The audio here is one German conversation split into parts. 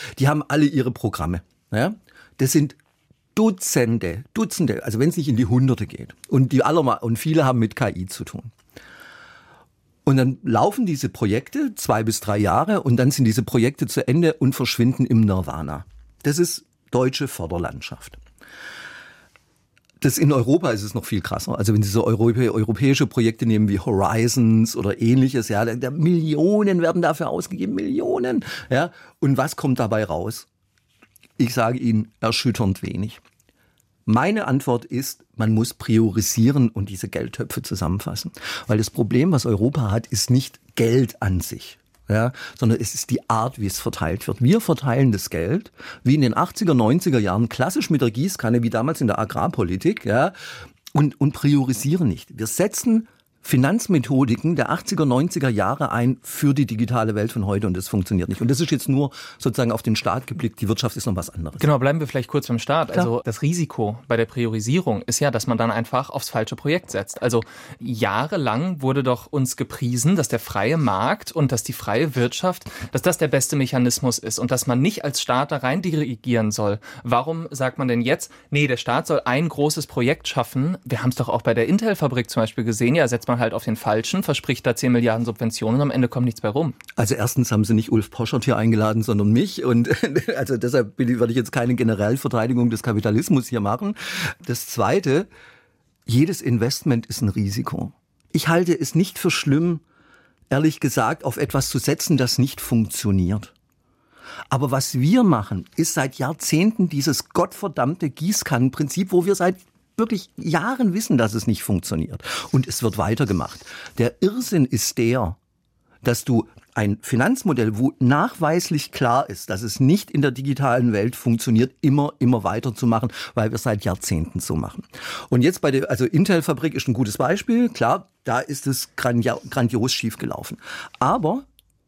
Die haben alle ihre Programme. Ja? Das sind Dutzende, also wenn es nicht in die Hunderte geht. Und viele haben mit KI zu tun. Und dann laufen diese Projekte 2 bis 3 Jahre und dann sind diese Projekte zu Ende und verschwinden im Nirvana. Das ist deutsche Förderlandschaft. In Europa ist es noch viel krasser. Also wenn Sie so europäische Projekte nehmen wie Horizons oder ähnliches, ja, da Millionen werden dafür ausgegeben, Millionen. Ja. Und was kommt dabei raus? Ich sage Ihnen, erschütternd wenig. Meine Antwort ist, man muss priorisieren und diese Geldtöpfe zusammenfassen. Weil das Problem, was Europa hat, ist nicht Geld an sich, ja, sondern es ist die Art, wie es verteilt wird. Wir verteilen das Geld, wie in den 80er, 90er Jahren, klassisch mit der Gießkanne, wie damals in der Agrarpolitik, ja, und priorisieren nicht. Wir setzen Finanzmethodiken der 80er, 90er Jahre ein für die digitale Welt von heute und das funktioniert nicht. Und das ist jetzt nur sozusagen auf den Staat geblickt, die Wirtschaft ist noch was anderes. Genau, bleiben wir vielleicht kurz beim Staat. Klar. Also das Risiko bei der Priorisierung ist ja, dass man dann einfach aufs falsche Projekt setzt. Also jahrelang wurde doch uns gepriesen, dass der freie Markt und dass die freie Wirtschaft, dass das der beste Mechanismus ist und dass man nicht als Staat da rein dirigieren soll. Warum sagt man denn jetzt, nee, der Staat soll ein großes Projekt schaffen? Wir haben es doch auch bei der Intel-Fabrik zum Beispiel gesehen, ja, setzt man halt auf den Falschen, verspricht da 10 Milliarden Subventionen und am Ende kommt nichts bei rum. Also erstens haben sie nicht Ulf Poschert hier eingeladen, sondern mich und also deshalb würde ich jetzt keine Generalverteidigung des Kapitalismus hier machen. Das Zweite, jedes Investment ist ein Risiko. Ich halte es nicht für schlimm, ehrlich gesagt, auf etwas zu setzen, das nicht funktioniert. Aber was wir machen, ist seit Jahrzehnten dieses gottverdammte Gießkannenprinzip, wo wir seit wirklich Jahren wissen, dass es nicht funktioniert. Und es wird weitergemacht. Der Irrsinn ist dass du ein Finanzmodell, wo nachweislich klar ist, dass es nicht in der digitalen Welt funktioniert, immer weiterzumachen, weil wir seit Jahrzehnten so machen. Und jetzt also Intel-Fabrik ist ein gutes Beispiel. Klar, da ist es grandios schiefgelaufen. Aber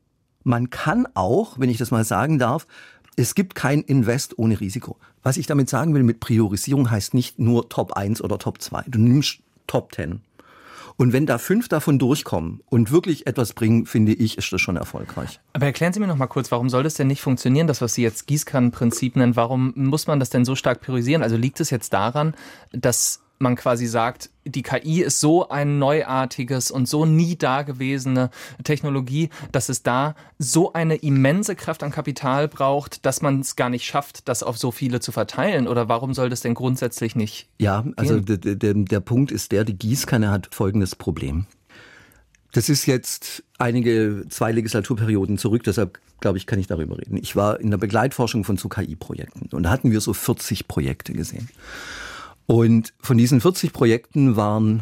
man kann auch, wenn ich das mal sagen darf, es gibt kein Invest ohne Risiko. Was ich damit sagen will mit Priorisierung heißt nicht nur Top 1 oder Top 2. Du nimmst Top 10. Und wenn da 5 davon durchkommen und wirklich etwas bringen, finde ich, ist das schon erfolgreich. Aber erklären Sie mir noch mal kurz, warum soll das denn nicht funktionieren, das, was Sie jetzt Gießkannenprinzip nennen? Warum muss man das denn so stark priorisieren? Also liegt es jetzt daran, dass man quasi sagt, die KI ist so ein neuartiges und so nie dagewesene Technologie, dass es da so eine immense Kraft an Kapital braucht, dass man es gar nicht schafft, das auf so viele zu verteilen? Oder warum soll das denn grundsätzlich nicht gehen? Also der Punkt ist die Gießkanne hat folgendes Problem. Das ist jetzt 2 Legislaturperioden zurück, deshalb glaube ich, kann ich darüber reden. Ich war in der Begleitforschung von so KI-Projekten und da hatten wir so 40 Projekte gesehen. Und von diesen 40 Projekten waren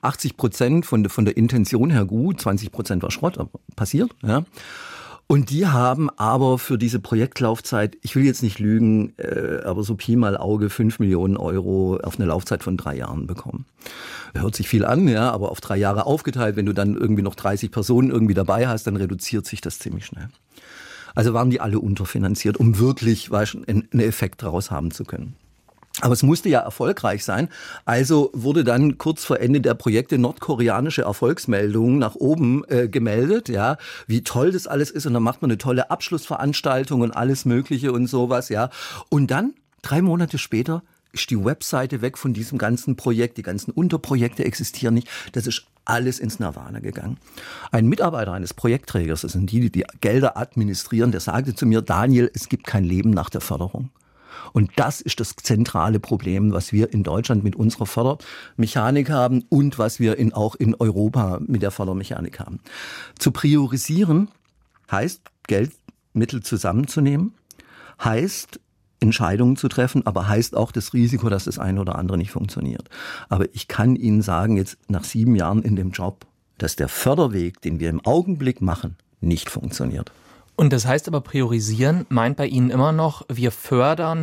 80% von der Intention her gut, 20% war Schrott, aber passiert. Ja. Und die haben aber für diese Projektlaufzeit, ich will jetzt nicht lügen, aber so Pi mal Auge 5 Millionen Euro auf eine Laufzeit von 3 Jahren bekommen. Hört sich viel an, ja, aber auf 3 Jahre aufgeteilt, wenn du dann irgendwie noch 30 Personen irgendwie dabei hast, dann reduziert sich das ziemlich schnell. Also waren die alle unterfinanziert, um wirklich einen Effekt daraus haben zu können. Aber es musste ja erfolgreich sein. Also wurde dann kurz vor Ende der Projekte nordkoreanische Erfolgsmeldungen nach oben gemeldet, ja, wie toll das alles ist. Und dann macht man eine tolle Abschlussveranstaltung und alles Mögliche und sowas, ja. Und dann 3 Monate später ist die Webseite weg von diesem ganzen Projekt. Die ganzen Unterprojekte existieren nicht. Das ist alles ins Nirvana gegangen. Ein Mitarbeiter eines Projektträgers, das sind die Gelder administrieren, der sagte zu mir, Daniel, es gibt kein Leben nach der Förderung. Und das ist das zentrale Problem, was wir in Deutschland mit unserer Fördermechanik haben und was wir auch in Europa mit der Fördermechanik haben. Zu priorisieren heißt, Geldmittel zusammenzunehmen, heißt, Entscheidungen zu treffen, aber heißt auch das Risiko, dass das eine oder andere nicht funktioniert. Aber ich kann Ihnen sagen, jetzt nach 7 Jahren in dem Job, dass der Förderweg, den wir im Augenblick machen, nicht funktioniert. Und das heißt aber, priorisieren meint bei Ihnen immer noch, wir fördern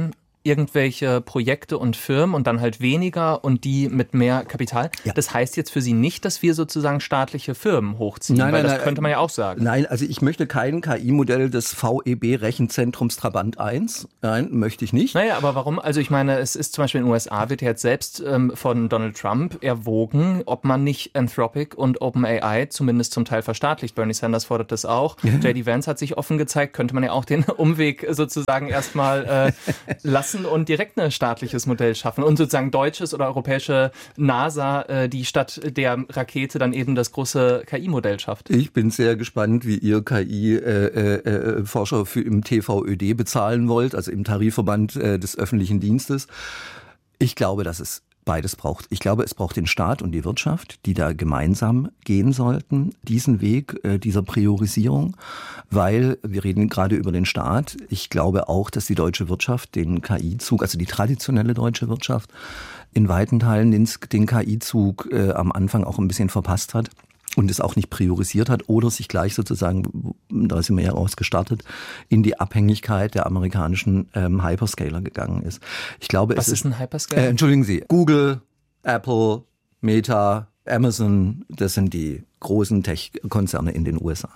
irgendwelche Projekte und Firmen und dann halt weniger und die mit mehr Kapital. Ja. Das heißt jetzt für Sie nicht, dass wir sozusagen staatliche Firmen hochziehen, weil das könnte man ja auch sagen. Nein, also ich möchte kein KI-Modell des VEB-Rechenzentrums Trabant 1. Nein, möchte ich nicht. Naja, aber warum? Also ich meine, es ist zum Beispiel in den USA wird ja jetzt selbst von Donald Trump erwogen, ob man nicht Anthropic und OpenAI zumindest zum Teil verstaatlicht. Bernie Sanders fordert das auch. J.D. Vance hat sich offen gezeigt, könnte man ja auch den Umweg sozusagen erstmal lassen und direkt ein staatliches Modell schaffen und sozusagen deutsches oder europäische NASA, die statt der Rakete dann eben das große KI-Modell schafft. Ich bin sehr gespannt, wie ihr KI-Forscher im TVÖD bezahlen wollt, also im Tarifverband des öffentlichen Dienstes. Ich glaube, dass es beides braucht. Ich glaube, es braucht den Staat und die Wirtschaft, die da gemeinsam gehen sollten, diesen Weg dieser Priorisierung, weil wir reden gerade über den Staat. Ich glaube auch, dass die deutsche Wirtschaft den KI-Zug, also die traditionelle deutsche Wirtschaft, in weiten Teilen den KI-Zug am Anfang auch ein bisschen verpasst hat und es auch nicht priorisiert hat oder sich gleich sozusagen, da sind wir ja rausgestartet, in die Abhängigkeit der amerikanischen Hyperscaler gegangen ist. Ich glaube, was ist ein Hyperscaler? Entschuldigen Sie, Google, Apple, Meta, Amazon, das sind die großen Tech-Konzerne in den USA.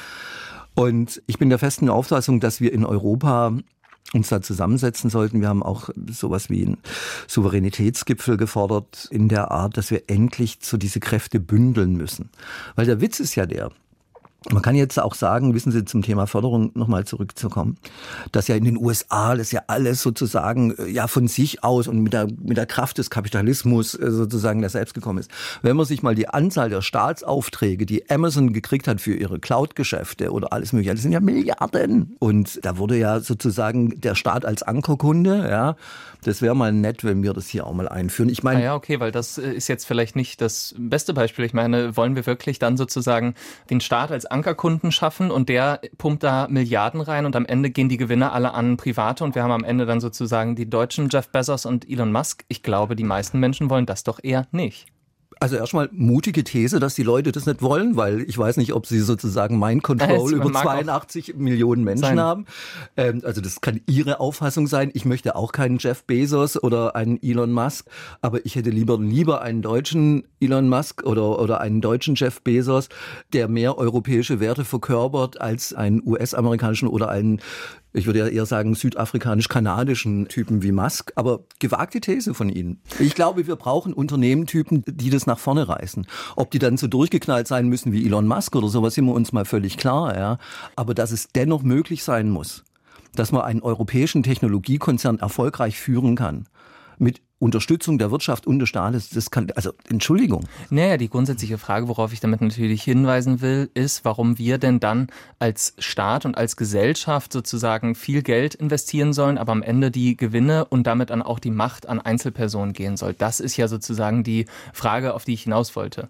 Und ich bin der festen Auffassung, dass wir in Europa uns da zusammensetzen sollten. Wir haben auch sowas wie einen Souveränitätsgipfel gefordert in der Art, dass wir endlich so diese Kräfte bündeln müssen. Weil der Witz ist ja der, man kann jetzt auch sagen, wissen Sie, zum Thema Förderung nochmal zurückzukommen, dass ja in den USA das ja alles sozusagen ja von sich aus und mit der Kraft des Kapitalismus sozusagen der selbst gekommen ist. Wenn man sich mal die Anzahl der Staatsaufträge, die Amazon gekriegt hat für ihre Cloud-Geschäfte oder alles mögliche, das sind ja Milliarden. Und da wurde ja sozusagen der Staat als Ankerkunde, ja, das wäre mal nett, wenn wir das hier auch mal einführen. Ich meine, ja, okay, weil das ist jetzt vielleicht nicht das beste Beispiel. Ich meine, wollen wir wirklich dann sozusagen den Staat als Ankerkunden schaffen und der pumpt da Milliarden rein und am Ende gehen die Gewinne alle an Private und wir haben am Ende dann sozusagen die deutschen Jeff Bezos und Elon Musk. Ich glaube, die meisten Menschen wollen das doch eher nicht. Also erstmal mutige These, dass die Leute das nicht wollen, weil ich weiß nicht, ob sie sozusagen Mind Control über 82 Millionen Menschen haben. Also das kann ihre Auffassung sein. Ich möchte auch keinen Jeff Bezos oder einen Elon Musk, aber ich hätte lieber einen deutschen Elon Musk oder einen deutschen Jeff Bezos, der mehr europäische Werte verkörpert als einen US-amerikanischen oder einen, ich würde ja eher sagen, südafrikanisch-kanadischen Typen wie Musk. Aber gewagte These von Ihnen. Ich glaube, wir brauchen Unternehmentypen, die das nach vorne reißen. Ob die dann so durchgeknallt sein müssen wie Elon Musk oder sowas, sind wir uns mal völlig klar. Ja. Aber dass es dennoch möglich sein muss, dass man einen europäischen Technologiekonzern erfolgreich führen kann, mit Unterstützung der Wirtschaft und des Staates, das kann, also Entschuldigung. Naja, die grundsätzliche Frage, worauf ich damit natürlich hinweisen will, ist, warum wir denn dann als Staat und als Gesellschaft sozusagen viel Geld investieren sollen, aber am Ende die Gewinne und damit dann auch die Macht an Einzelpersonen gehen soll. Das ist ja sozusagen die Frage, auf die ich hinaus wollte.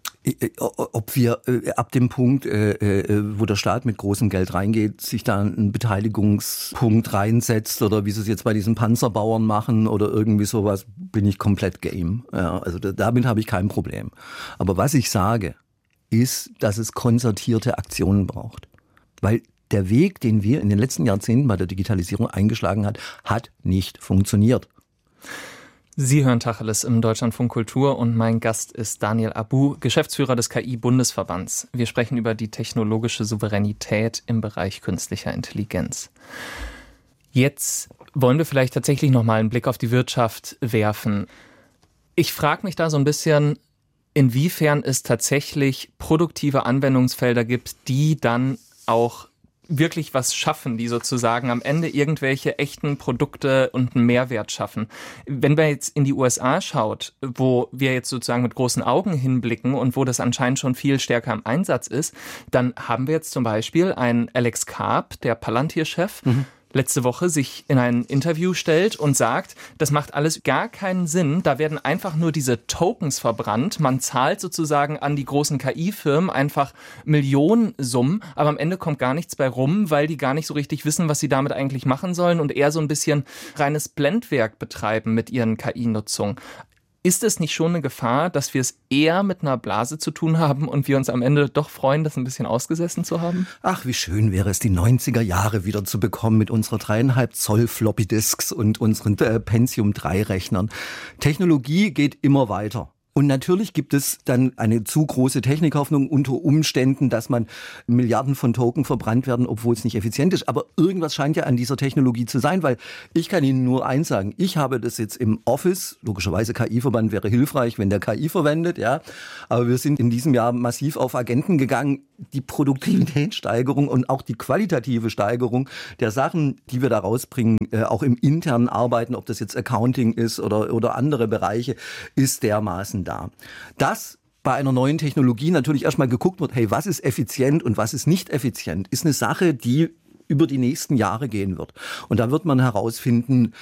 Ob wir ab dem Punkt, wo der Staat mit großem Geld reingeht, sich da einen Beteiligungspunkt reinsetzt oder wie sie es jetzt bei diesen Panzerbauern machen oder irgendwie sowas, bin ich komplett game. Ja, also damit habe ich kein Problem. Aber was ich sage, ist, dass es konzertierte Aktionen braucht. Weil der Weg, den wir in den letzten Jahrzehnten bei der Digitalisierung eingeschlagen hat nicht funktioniert. Sie hören Tacheles im Deutschlandfunk Kultur und mein Gast ist Daniel Abu, Geschäftsführer des KI-Bundesverbands. Wir sprechen über die technologische Souveränität im Bereich künstlicher Intelligenz. Jetzt wollen wir vielleicht tatsächlich nochmal einen Blick auf die Wirtschaft werfen. Ich frage mich da so ein bisschen, inwiefern es tatsächlich produktive Anwendungsfelder gibt, die dann auch wirklich was schaffen, die sozusagen am Ende irgendwelche echten Produkte und einen Mehrwert schaffen. Wenn man jetzt in die USA schaut, wo wir jetzt sozusagen mit großen Augen hinblicken und wo das anscheinend schon viel stärker im Einsatz ist, dann haben wir jetzt zum Beispiel einen Alex Karp, der Palantir-Chef, letzte Woche sich in ein Interview stellt und sagt, das macht alles gar keinen Sinn, da werden einfach nur diese Tokens verbrannt, man zahlt sozusagen an die großen KI-Firmen einfach Millionensummen, aber am Ende kommt gar nichts bei rum, weil die gar nicht so richtig wissen, was sie damit eigentlich machen sollen und eher so ein bisschen reines Blendwerk betreiben mit ihren KI-Nutzungen. Ist es nicht schon eine Gefahr, dass wir es eher mit einer Blase zu tun haben und wir uns am Ende doch freuen, das ein bisschen ausgesessen zu haben? Ach, wie schön wäre es, die 90er Jahre wieder zu bekommen mit unserer 3,5 Zoll Floppy Disks und unseren Pentium 3 Rechnern. Technologie geht immer weiter. Und natürlich gibt es dann eine zu große Technikhoffnung unter Umständen, dass man Milliarden von Token verbrannt werden, obwohl es nicht effizient ist. Aber irgendwas scheint ja an dieser Technologie zu sein, weil ich kann Ihnen nur eins sagen. Ich habe das jetzt im Office, logischerweise KI-Verband wäre hilfreich, wenn der KI verwendet, ja. Aber wir sind in diesem Jahr massiv auf Agenten gegangen. Die Produktivitätssteigerung und auch die qualitative Steigerung der Sachen, die wir da rausbringen, auch im internen Arbeiten, ob das jetzt Accounting ist oder andere Bereiche, ist dermaßen da. Dass bei einer neuen Technologie natürlich erstmal geguckt wird, hey, was ist effizient und was ist nicht effizient, ist eine Sache, die über die nächsten Jahre gehen wird. Und da wird man herausfinden,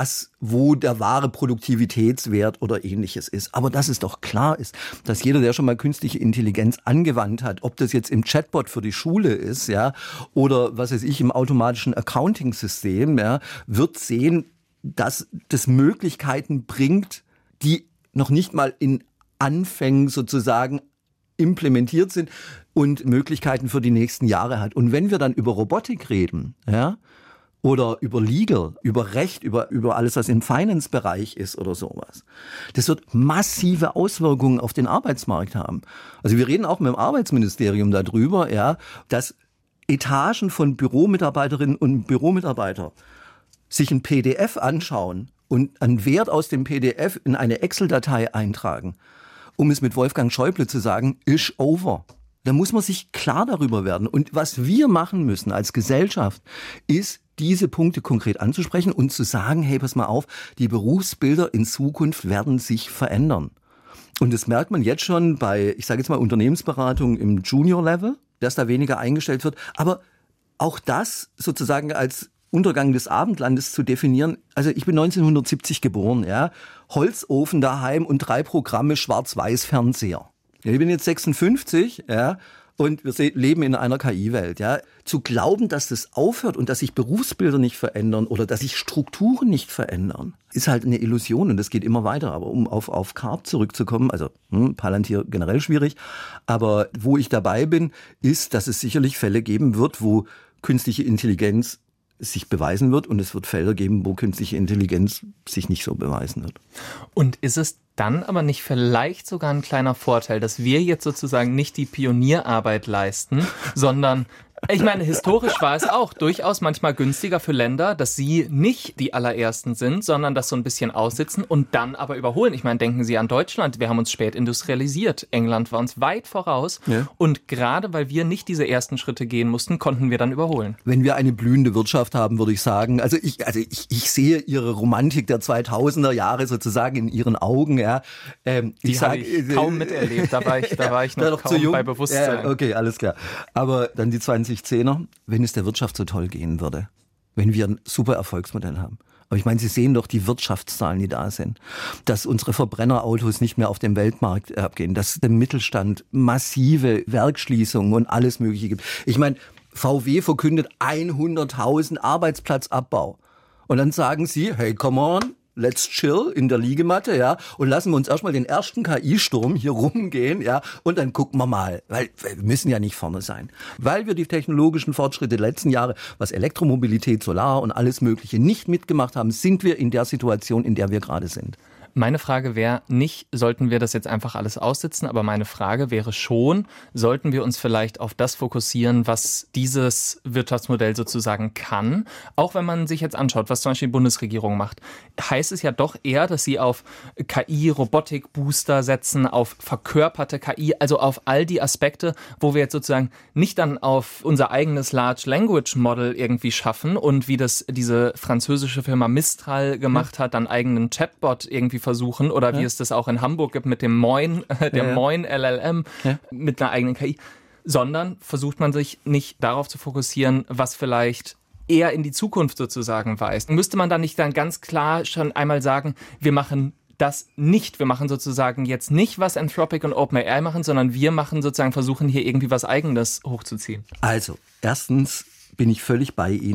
wo der wahre Produktivitätswert oder Ähnliches ist. Aber dass es doch klar ist, dass jeder, der schon mal künstliche Intelligenz angewandt hat, ob das jetzt im Chatbot für die Schule ist, ja, oder was weiß ich, im automatischen Accounting-System, ja, wird sehen, dass das Möglichkeiten bringt, die noch nicht mal in Anfängen sozusagen implementiert sind und Möglichkeiten für die nächsten Jahre hat. Und wenn wir dann über Robotik reden, ja, oder über Legal, über Recht, über alles, was im Finance-Bereich ist oder sowas, das wird massive Auswirkungen auf den Arbeitsmarkt haben. Also wir reden auch mit dem Arbeitsministerium darüber, ja, dass Etagen von Büromitarbeiterinnen und Büromitarbeitern sich ein PDF anschauen und einen Wert aus dem PDF in eine Excel-Datei eintragen, um es mit Wolfgang Schäuble zu sagen, is over. Da muss man sich klar darüber werden. Und was wir machen müssen als Gesellschaft, ist, diese Punkte konkret anzusprechen und zu sagen, hey, pass mal auf, die Berufsbilder in Zukunft werden sich verändern. Und das merkt man jetzt schon bei, ich sage jetzt mal, Unternehmensberatung im Junior-Level, dass da weniger eingestellt wird. Aber auch das sozusagen als Untergang des Abendlandes zu definieren. Also ich bin 1970 geboren, ja, Holzofen daheim und 3 Programme Schwarz-Weiß-Fernseher. Ich bin jetzt 56, ja, und wir leben in einer KI-Welt, ja. Zu glauben, dass das aufhört und dass sich Berufsbilder nicht verändern oder dass sich Strukturen nicht verändern, ist halt eine Illusion und das geht immer weiter. Aber um auf Karp zurückzukommen, also Palantir generell schwierig, aber wo ich dabei bin, ist, dass es sicherlich Fälle geben wird, wo künstliche Intelligenz sich beweisen wird und es wird Felder geben, wo künstliche Intelligenz sich nicht so beweisen wird. Und ist es dann aber nicht vielleicht sogar ein kleiner Vorteil, dass wir jetzt sozusagen nicht die Pionierarbeit leisten, sondern ich meine, historisch war es auch durchaus manchmal günstiger für Länder, dass sie nicht die allerersten sind, sondern das so ein bisschen aussitzen und dann aber überholen. Ich meine, denken Sie an Deutschland, wir haben uns spät industrialisiert. England war uns weit voraus. Ja. Und gerade weil wir nicht diese ersten Schritte gehen mussten, konnten wir dann überholen. Wenn wir eine blühende Wirtschaft haben, würde ich sagen, also ich sehe Ihre Romantik der 2000er Jahre sozusagen in Ihren Augen. Ja. Die habe ich kaum miterlebt, da war ich noch kaum bei Bewusstsein. Ja, okay, alles klar. Aber dann die 2010er, wenn es der Wirtschaft so toll gehen würde, wenn wir ein super Erfolgsmodell haben. Aber ich meine, Sie sehen doch die Wirtschaftszahlen, die da sind, dass unsere Verbrennerautos nicht mehr auf dem Weltmarkt abgehen, dass es dem Mittelstand massive Werksschließungen und alles Mögliche gibt. Ich meine, VW verkündet 100.000 Arbeitsplatzabbau. Und dann sagen Sie, hey, come on, let's chill in der Liegematte, ja, und lassen wir uns erstmal den ersten KI-Sturm hier rumgehen, ja, und dann gucken wir mal, weil wir müssen ja nicht vorne sein. Weil wir die technologischen Fortschritte der letzten Jahre, was Elektromobilität, Solar und alles Mögliche nicht mitgemacht haben, sind wir in der Situation, in der wir gerade sind. Meine Frage wäre nicht, sollten wir das jetzt einfach alles aussitzen, aber meine Frage wäre schon, sollten wir uns vielleicht auf das fokussieren, was dieses Wirtschaftsmodell sozusagen kann? Auch wenn man sich jetzt anschaut, was zum Beispiel die Bundesregierung macht, heißt es ja doch eher, dass sie auf KI, Robotik, Booster setzen, auf verkörperte KI, also auf all die Aspekte, wo wir jetzt sozusagen nicht dann auf unser eigenes Large Language Model irgendwie schaffen und wie das diese französische Firma Mistral gemacht hat, dann eigenen Chatbot irgendwie versuchen oder wie es das auch in Hamburg gibt mit dem Moin, Moin LLM mit einer eigenen KI, sondern versucht man sich nicht darauf zu fokussieren, was vielleicht eher in die Zukunft sozusagen weist. Müsste man dann nicht dann ganz klar schon einmal sagen, wir machen das nicht. Wir machen sozusagen jetzt nicht, was Anthropic und OpenAI machen, sondern wir machen sozusagen, versuchen hier irgendwie was Eigenes hochzuziehen. Also, erstens bin ich völlig bei Ihnen.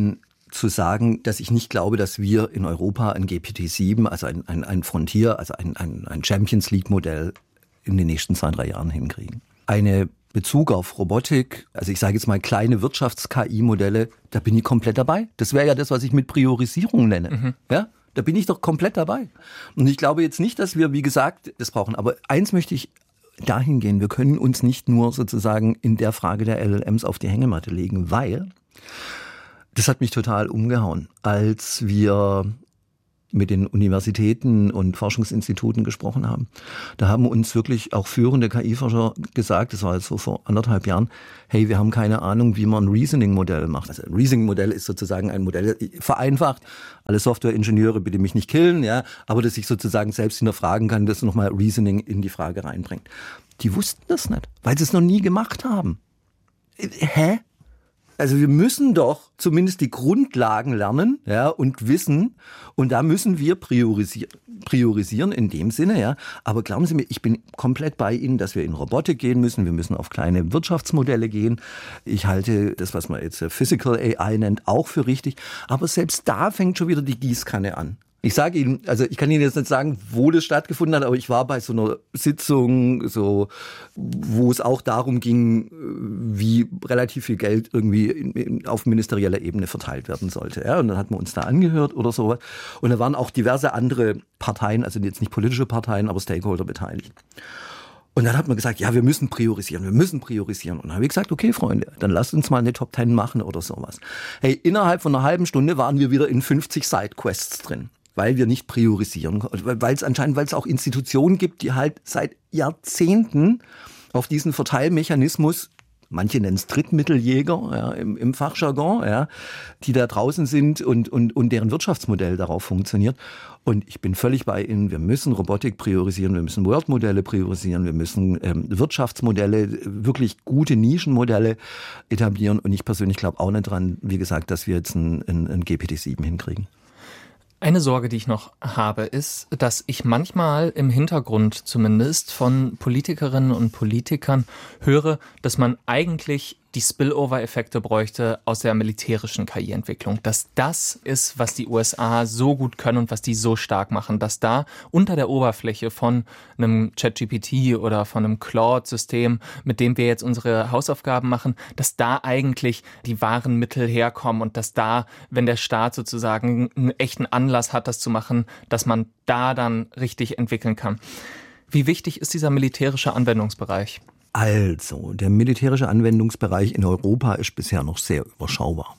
zu sagen, dass ich nicht glaube, dass wir in Europa ein GPT-7, also ein Frontier, also ein Champions League-Modell in den nächsten 2-3 Jahren hinkriegen. Eine Bezug auf Robotik, also ich sage jetzt mal kleine Wirtschafts-KI-Modelle, da bin ich komplett dabei. Das wäre ja das, was ich mit Priorisierung nenne. Ja, da bin ich doch komplett dabei. Und ich glaube jetzt nicht, dass wir, wie gesagt, das brauchen. Aber eins möchte ich dahin gehen, wir können uns nicht nur sozusagen in der Frage der LLMs auf die Hängematte legen, weil das hat mich total umgehauen, als wir mit den Universitäten und Forschungsinstituten gesprochen haben. Da haben uns wirklich auch führende KI-Forscher gesagt, das war jetzt so vor 1,5 Jahren, hey, wir haben keine Ahnung, wie man ein Reasoning-Modell macht. Also ein Reasoning-Modell ist sozusagen ein Modell, vereinfacht, alle Software-Ingenieure bitte mich nicht killen, ja, aber dass ich sozusagen selbst hinterfragen kann, dass nochmal Reasoning in die Frage reinbringt. Die wussten das nicht, weil sie es noch nie gemacht haben. Hä? Also wir müssen doch zumindest die Grundlagen lernen, ja, und wissen, und da müssen wir priorisieren in dem Sinne, ja. Aber glauben Sie mir, ich bin komplett bei Ihnen, dass wir in Robotik gehen müssen. Wir müssen auf kleine Wirtschaftsmodelle gehen. Ich halte das, was man jetzt Physical AI nennt, auch für richtig. Aber selbst da fängt schon wieder die Gießkanne an. Ich sage Ihnen, also ich kann Ihnen jetzt nicht sagen, wo das stattgefunden hat, aber ich war bei so einer Sitzung, so, wo es auch darum ging, wie relativ viel Geld irgendwie auf ministerieller Ebene verteilt werden sollte. Ja, und dann hatten wir uns da angehört oder sowas. Und da waren auch diverse andere Parteien, also jetzt nicht politische Parteien, aber Stakeholder beteiligt. Und dann hat man gesagt, ja, wir müssen priorisieren. Und dann habe ich gesagt, okay, Freunde, dann lasst uns mal eine Top 10 machen oder sowas. Hey, innerhalb von einer halben Stunde waren wir wieder in 50 Sidequests drin. Weil wir nicht priorisieren, weil es auch Institutionen gibt, die halt seit Jahrzehnten auf diesen Verteilmechanismus, manche nennen es Drittmitteljäger, ja, im Fachjargon, ja, die da draußen sind und deren Wirtschaftsmodell darauf funktioniert. Und ich bin völlig bei Ihnen, wir müssen Robotik priorisieren, wir müssen World-Modelle priorisieren, wir müssen Wirtschaftsmodelle, wirklich gute Nischenmodelle etablieren. Und ich persönlich glaube auch nicht dran, wie gesagt, dass wir jetzt ein GPT-7 hinkriegen. Eine Sorge, die ich noch habe, ist, dass ich manchmal im Hintergrund zumindest von Politikerinnen und Politikern höre, dass man eigentlich die Spillover-Effekte bräuchte aus der militärischen KI-Entwicklung. Dass das ist, was die USA so gut können und was die so stark machen. Dass da unter der Oberfläche von einem ChatGPT oder von einem Claude-System, mit dem wir jetzt unsere Hausaufgaben machen, dass da eigentlich die wahren Mittel herkommen und dass da, wenn der Staat sozusagen einen echten Anlass hat, das zu machen, dass man da dann richtig entwickeln kann. Wie wichtig ist dieser militärische Anwendungsbereich? Also, der militärische Anwendungsbereich in Europa ist bisher noch sehr überschaubar.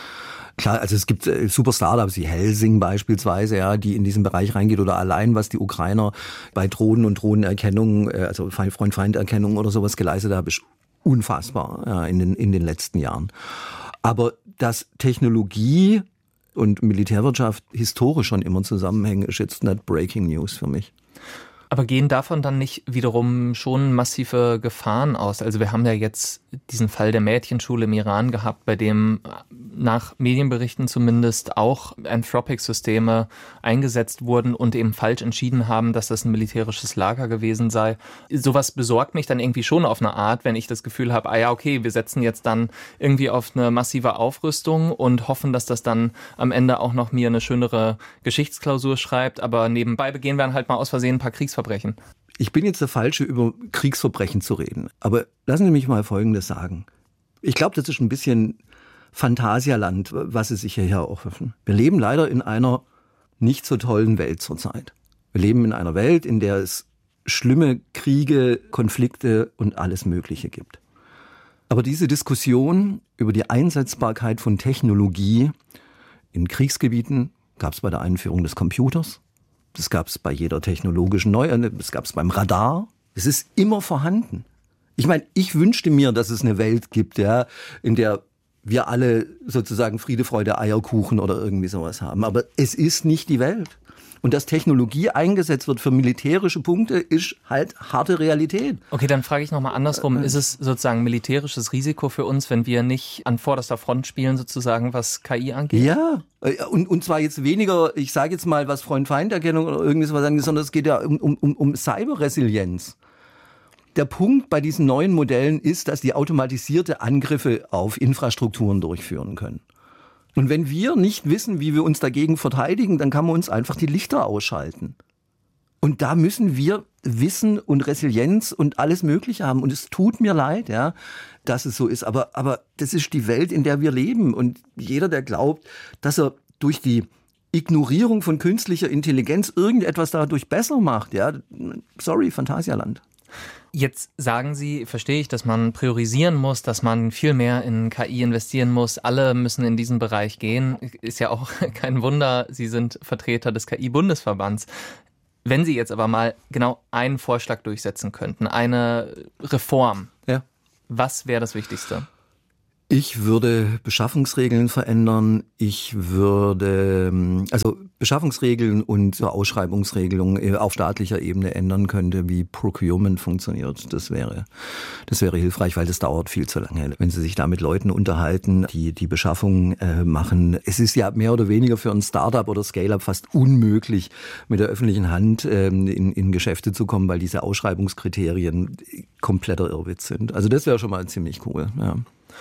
Klar, also es gibt super Startups wie Helsing beispielsweise, ja, die in diesen Bereich reingeht oder allein, was die Ukrainer bei Drohnen und Drohnenerkennung, also Freund-Feind-Erkennung oder sowas geleistet haben, ist unfassbar, ja, in den letzten Jahren. Aber dass Technologie und Militärwirtschaft historisch schon immer zusammenhängen, ist jetzt nicht Breaking News für mich. Aber gehen davon dann nicht wiederum schon massive Gefahren aus? Also wir haben ja jetzt diesen Fall der Mädchenschule im Iran gehabt, bei dem nach Medienberichten zumindest auch Anthropic-Systeme eingesetzt wurden und eben falsch entschieden haben, dass das ein militärisches Lager gewesen sei. Sowas besorgt mich dann irgendwie schon auf eine Art, wenn ich das Gefühl habe, okay, wir setzen jetzt dann irgendwie auf eine massive Aufrüstung und hoffen, dass das dann am Ende auch noch mir eine schönere Geschichtsklausur schreibt, aber nebenbei begehen wir dann halt mal aus Versehen ein paar Kriegsverbrechen. Ich bin jetzt der Falsche, über Kriegsverbrechen zu reden. Aber lassen Sie mich mal Folgendes sagen. Ich glaube, das ist ein bisschen Phantasialand, was Sie sich hier erhoffen. Wir leben leider in einer nicht so tollen Welt zurzeit. Wir leben in einer Welt, in der es schlimme Kriege, Konflikte und alles Mögliche gibt. Aber diese Diskussion über die Einsetzbarkeit von Technologie in Kriegsgebieten gab es bei der Einführung des Computers. Das gab es bei jeder technologischen Neuerung, das gab es beim Radar. Es ist immer vorhanden. Ich meine, ich wünschte mir, dass es eine Welt gibt, ja, in der wir alle sozusagen Friede, Freude, Eierkuchen oder irgendwie sowas haben. Aber es ist nicht die Welt. Und dass Technologie eingesetzt wird für militärische Punkte, ist halt harte Realität. Okay, dann frage ich nochmal andersrum. Ist es sozusagen militärisches Risiko für uns, wenn wir nicht an vorderster Front spielen, sozusagen, was KI angeht? Ja, und zwar jetzt weniger, ich sage jetzt mal, was Freund-Feind-Erkennung oder irgendwas angeht, sondern es geht ja um Cyberresilienz. Der Punkt bei diesen neuen Modellen ist, dass die automatisierte Angriffe auf Infrastrukturen durchführen können. Und wenn wir nicht wissen, wie wir uns dagegen verteidigen, dann kann man uns einfach die Lichter ausschalten. Und da müssen wir Wissen und Resilienz und alles Mögliche haben. Und es tut mir leid, ja, dass es so ist. Aber das ist die Welt, in der wir leben. Und jeder, der glaubt, dass er durch die Ignorierung von künstlicher Intelligenz irgendetwas dadurch besser macht, ja, sorry, Phantasialand. Jetzt sagen Sie, verstehe ich, dass man priorisieren muss, dass man viel mehr in KI investieren muss. Alle müssen in diesen Bereich gehen. Ist ja auch kein Wunder, Sie sind Vertreter des KI-Bundesverbands. Wenn Sie jetzt aber mal genau einen Vorschlag durchsetzen könnten, eine Reform, ja. Was wäre das Wichtigste? Ich würde Beschaffungsregeln verändern. Ich würde Beschaffungsregeln und Ausschreibungsregelungen auf staatlicher Ebene ändern könnte, wie Procurement funktioniert. Das wäre hilfreich, weil das dauert viel zu lange. Wenn Sie sich da mit Leuten unterhalten, die Beschaffung machen. Es ist ja mehr oder weniger für ein Startup oder Scale-up fast unmöglich, mit der öffentlichen Hand in Geschäfte zu kommen, weil diese Ausschreibungskriterien kompletter Irrwitz sind. Also das wäre schon mal ziemlich cool, ja.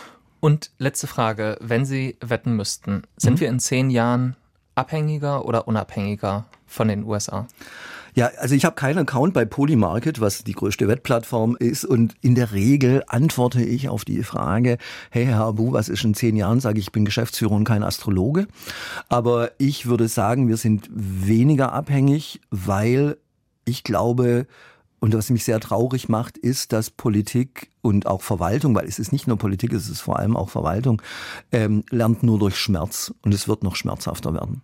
Und letzte Frage, wenn Sie wetten müssten, sind wir in 10 Jahren abhängiger oder unabhängiger von den USA? Ja, also ich habe keinen Account bei Polymarket, was die größte Wettplattform ist, und in der Regel antworte ich auf die Frage, hey Herr Abu, was ist in 10 Jahren? Sage ich bin Geschäftsführer und kein Astrologe. Aber ich würde sagen, wir sind weniger abhängig, weil ich glaube, und was mich sehr traurig macht, ist, dass Politik und auch Verwaltung, weil es ist nicht nur Politik, es ist vor allem auch Verwaltung, lernt nur durch Schmerz, und es wird noch schmerzhafter werden.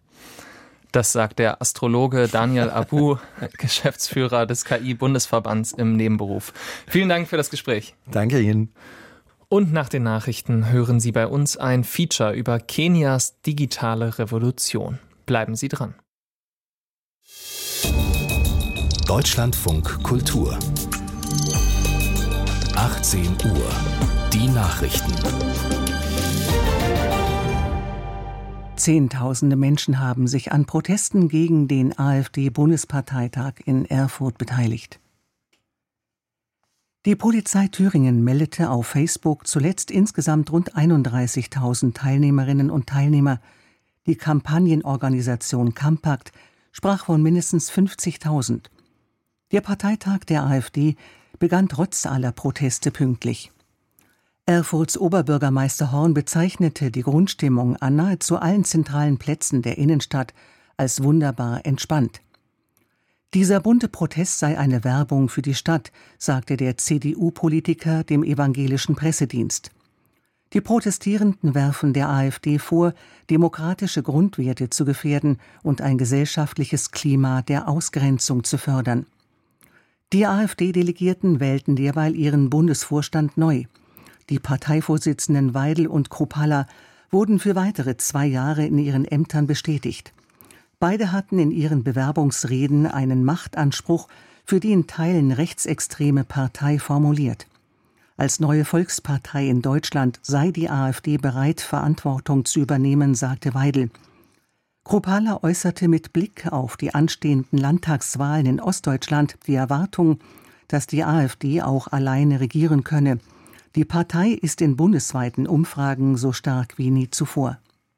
Das sagt der Astrologe Daniel Abu, Geschäftsführer des KI-Bundesverbands im Nebenberuf. Vielen Dank für das Gespräch. Danke Ihnen. Und nach den Nachrichten hören Sie bei uns ein Feature über Kenias digitale Revolution. Bleiben Sie dran. Deutschlandfunk Kultur 18 Uhr. Die Nachrichten. Zehntausende Menschen haben sich an Protesten gegen den AfD-Bundesparteitag in Erfurt beteiligt. Die Polizei Thüringen meldete auf Facebook zuletzt insgesamt rund 31.000 Teilnehmerinnen und Teilnehmer. Die Kampagnenorganisation Campact sprach von mindestens 50.000. Der Parteitag der AfD begann trotz aller Proteste pünktlich. Erfurts Oberbürgermeister Horn bezeichnete die Grundstimmung an nahezu allen zentralen Plätzen der Innenstadt als wunderbar entspannt. Dieser bunte Protest sei eine Werbung für die Stadt, sagte der CDU-Politiker dem evangelischen Pressedienst. Die Protestierenden werfen der AfD vor, demokratische Grundwerte zu gefährden und ein gesellschaftliches Klima der Ausgrenzung zu fördern. Die AfD-Delegierten wählten derweil ihren Bundesvorstand neu. Die Parteivorsitzenden Weidel und Kruppalla wurden für weitere 2 Jahre in ihren Ämtern bestätigt. Beide hatten in ihren Bewerbungsreden einen Machtanspruch für die in Teilen rechtsextreme Partei formuliert. Als neue Volkspartei in Deutschland sei die AfD bereit, Verantwortung zu übernehmen, sagte Weidel. Kruppalla äußerte mit Blick auf die anstehenden Landtagswahlen in Ostdeutschland die Erwartung, dass die AfD auch alleine regieren könne. Die Partei ist in bundesweiten Umfragen so stark wie nie zuvor.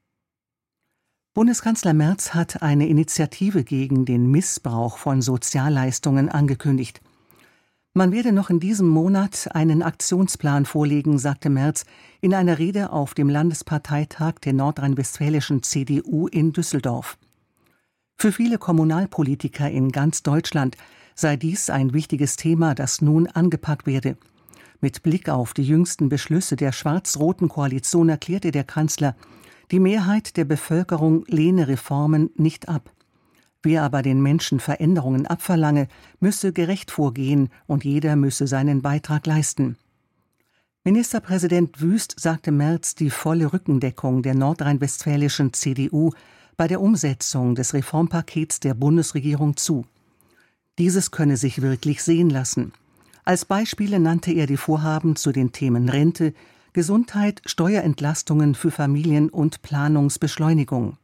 Bundeskanzler Merz hat eine Initiative gegen den Missbrauch von Sozialleistungen angekündigt. Man werde noch in diesem Monat einen Aktionsplan vorlegen, sagte Merz in einer Rede auf dem Landesparteitag der nordrhein-westfälischen CDU in Düsseldorf. Für viele Kommunalpolitiker in ganz Deutschland sei dies ein wichtiges Thema, das nun angepackt werde. Mit Blick auf die jüngsten Beschlüsse der schwarz-roten Koalition erklärte der Kanzler, die Mehrheit der Bevölkerung lehne Reformen nicht ab. Wer aber den Menschen Veränderungen abverlange, müsse gerecht vorgehen und jeder müsse seinen Beitrag leisten. Ministerpräsident Wüst sagte Merz die volle Rückendeckung der nordrhein-westfälischen CDU bei der Umsetzung des Reformpakets der Bundesregierung zu. Dieses könne sich wirklich sehen lassen. Als Beispiele nannte er die Vorhaben zu den Themen Rente, Gesundheit, Steuerentlastungen für Familien und Planungsbeschleunigung.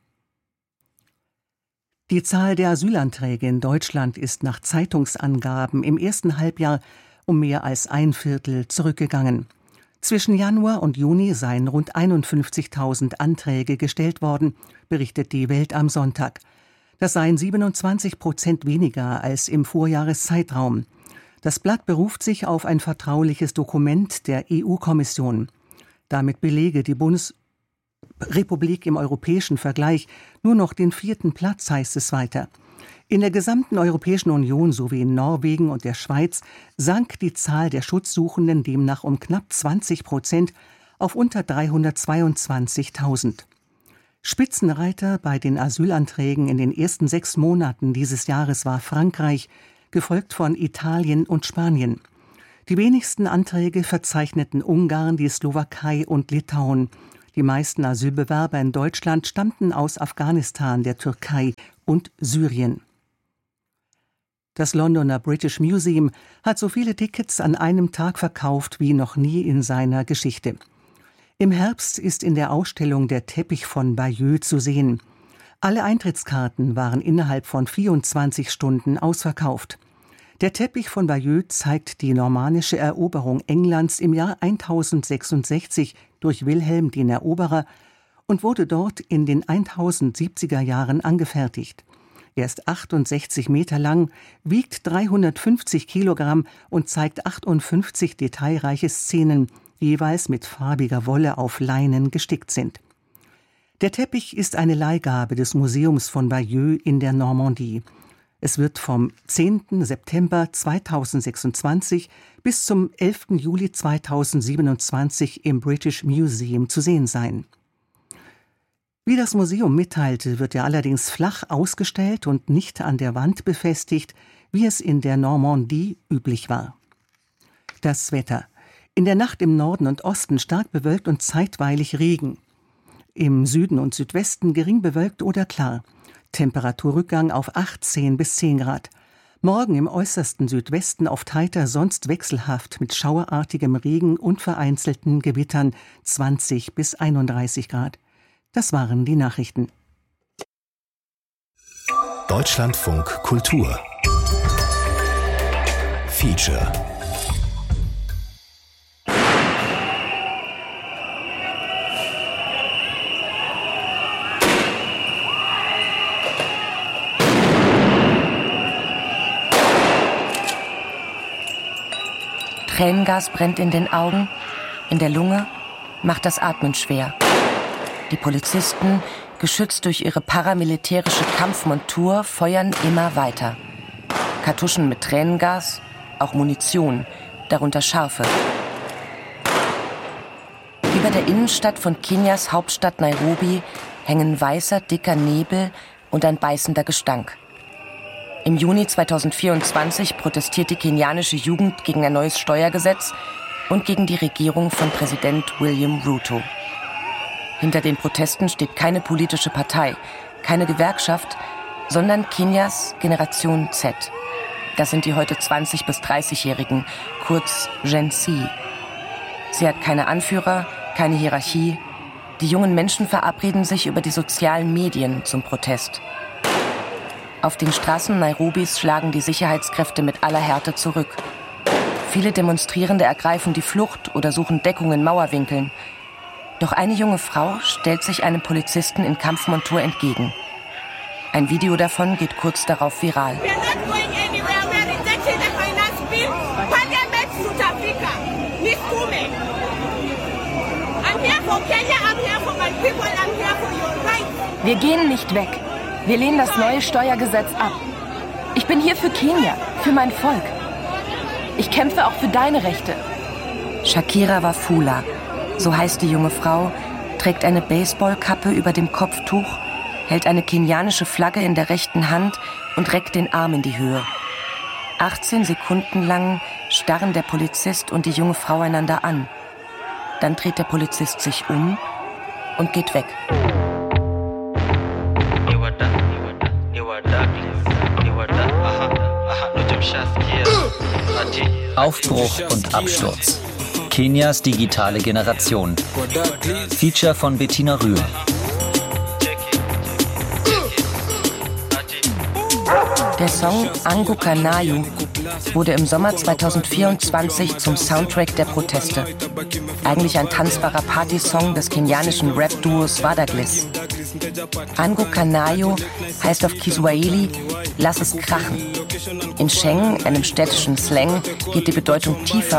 Die Zahl der Asylanträge in Deutschland ist nach Zeitungsangaben im ersten Halbjahr um mehr als 1/4 zurückgegangen. Zwischen Januar und Juni seien rund 51.000 Anträge gestellt worden, berichtet die Welt am Sonntag. Das seien 27% weniger als im Vorjahreszeitraum. Das Blatt beruft sich auf ein vertrauliches Dokument der EU-Kommission. Damit belege die Bundesrepublik im europäischen Vergleich nur noch den 4. Platz, heißt es weiter. In der gesamten Europäischen Union sowie in Norwegen und der Schweiz sank die Zahl der Schutzsuchenden demnach um knapp 20% auf unter 322.000. Spitzenreiter bei den Asylanträgen in den ersten 6 Monaten dieses Jahres war Frankreich, gefolgt von Italien und Spanien. Die wenigsten Anträge verzeichneten Ungarn, die Slowakei und Litauen. Die meisten Asylbewerber in Deutschland stammten aus Afghanistan, der Türkei und Syrien. Das Londoner British Museum hat so viele Tickets an einem Tag verkauft wie noch nie in seiner Geschichte. Im Herbst ist in der Ausstellung der Teppich von Bayeux zu sehen. Alle Eintrittskarten waren innerhalb von 24 Stunden ausverkauft. Der Teppich von Bayeux zeigt die normannische Eroberung Englands im Jahr 1066 durch Wilhelm den Eroberer und wurde dort in den 1070er Jahren angefertigt. Er ist 68 Meter lang, wiegt 350 Kilogramm und zeigt 58 detailreiche Szenen, die jeweils mit farbiger Wolle auf Leinen gestickt sind. Der Teppich ist eine Leihgabe des Museums von Bayeux in der Normandie. Es wird vom 10. September 2026 bis zum 11. Juli 2027 im British Museum zu sehen sein. Wie das Museum mitteilte, wird er allerdings flach ausgestellt und nicht an der Wand befestigt, wie es in der Normandie üblich war. Das Wetter. In der Nacht im Norden und Osten stark bewölkt und zeitweilig Regen. Im Süden und Südwesten gering bewölkt oder klar. Temperaturrückgang auf 18 bis 10 Grad. Morgen im äußersten Südwesten oft heiter, sonst wechselhaft mit schauerartigem Regen und vereinzelten Gewittern 20 bis 31 Grad. Das waren die Nachrichten. Deutschlandfunk Kultur Feature. Tränengas brennt in den Augen, in der Lunge, macht das Atmen schwer. Die Polizisten, geschützt durch ihre paramilitärische Kampfmontur, feuern immer weiter. Kartuschen mit Tränengas, auch Munition, darunter scharfe. Über der Innenstadt von Kenias Hauptstadt Nairobi hängen weißer, dicker Nebel und ein beißender Gestank. Im Juni 2024 protestiert die kenianische Jugend gegen ein neues Steuergesetz und gegen die Regierung von Präsident William Ruto. Hinter den Protesten steht keine politische Partei, keine Gewerkschaft, sondern Kenias Generation Z. Das sind die heute 20- bis 30-Jährigen, kurz Gen Z. Sie hat keine Anführer, keine Hierarchie. Die jungen Menschen verabreden sich über die sozialen Medien zum Protest. Auf den Straßen Nairobis schlagen die Sicherheitskräfte mit aller Härte zurück. Viele Demonstrierende ergreifen die Flucht oder suchen Deckung in Mauerwinkeln. Doch eine junge Frau stellt sich einem Polizisten in Kampfmontur entgegen. Ein Video davon geht kurz darauf viral. Wir gehen nicht weg. Wir lehnen das neue Steuergesetz ab. Ich bin hier für Kenia, für mein Volk. Ich kämpfe auch für deine Rechte. Shakira Wafula, so heißt die junge Frau, trägt eine Baseballkappe über dem Kopftuch, hält eine kenianische Flagge in der rechten Hand und reckt den Arm in die Höhe. 18 Sekunden lang starren der Polizist und die junge Frau einander an. Dann dreht der Polizist sich um und geht weg. Aufbruch und Absturz. Kenias digitale Generation. Feature von Bettina Rühl. Der Song Anguka Nayu wurde im Sommer 2024 zum Soundtrack der Proteste. Eigentlich ein tanzbarer Partysong des kenianischen Rap-Duos Wadagliss. Anguka Nayu heißt auf Kiswahili „Lass es krachen". In Sheng, einem städtischen Slang, geht die Bedeutung tiefer